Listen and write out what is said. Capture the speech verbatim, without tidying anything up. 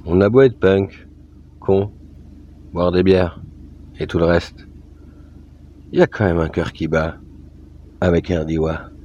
On a beau être punk, con, boire des bières et tout le reste, il y a quand même un cœur qui bat avec un diwa.